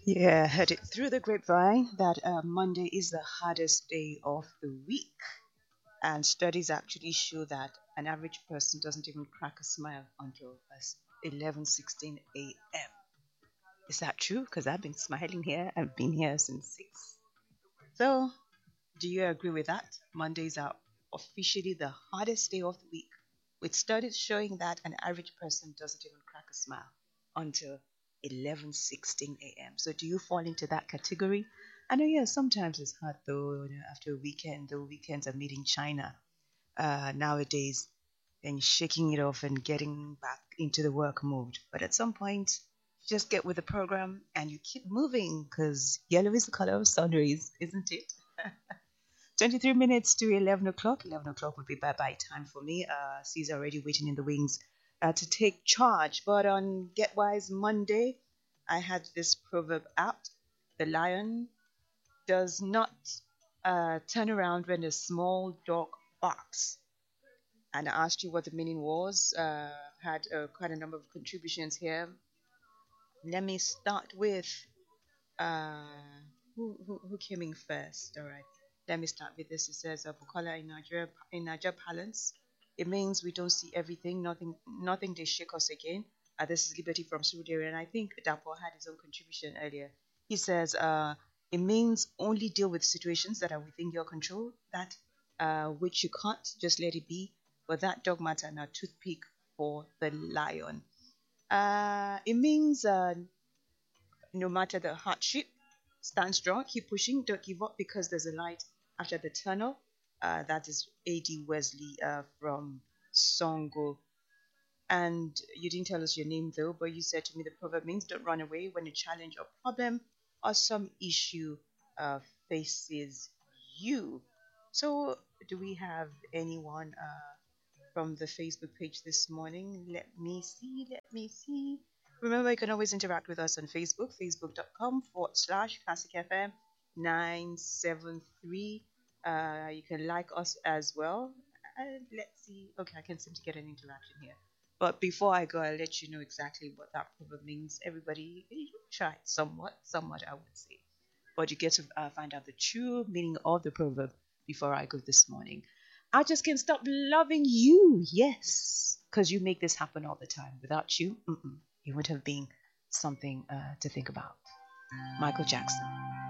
Yeah, heard it through the grapevine that Monday is the hardest day of the week. And studies actually show that an average person doesn't even crack a smile until 11:16 a.m. Is that true? Because I've been smiling here. I've been here since 6. So, do you agree with that? Mondays are officially the hardest day of the week, with studies showing that an average person doesn't even crack a smile until 11:16 a.m. So do you fall into that category? I know, yeah, sometimes it's hard though, after a weekend, the weekends are made in China nowadays, and shaking it off and getting back into the work mode. But at some point, you just get with the program and you keep moving because yellow is the color of sun rays, isn't it? 23 minutes to 11 o'clock. 11 o'clock would be bye bye time for me. Caesar already waiting in the wings to take charge. But on Getwise Monday, I had this proverb out: the lion does not turn around when a small dog barks. And I asked you what the meaning was. Had quite a number of contributions here. Let me start with uh, who came in first. All right. Let me start with this. It says Bukola in Nigeria parlance. It means we don't see everything, nothing they shake us again. This is Liberty from Surudere, and I think Dapo had his own contribution earlier. He says it means only deal with situations that are within your control, that which you can't, just let it be. But that dog matter now toothpick for the lion. It means no matter the hardship, stand strong, keep pushing, don't give up because there's a light after the tunnel. That is A.D. Wesley from Songo. And you didn't tell us your name though, but you said to me the proverb means don't run away when a challenge or problem or some issue uh, faces you. So, do we have anyone from the Facebook page this morning? Let me see. Let me see. Remember, you can always interact with us on Facebook, facebook.com/Classic FM 973. You can like us as well. Let's see. Okay, I can seem to get an interaction here. But before I go, I'll let you know exactly what that proverb means. Everybody, try it somewhat, I would say. But you get to find out the true meaning of the proverb before I go this morning. I just can't stop loving you. Yes, because you make this happen all the time. Without you, it would have been something to think about. Michael Jackson.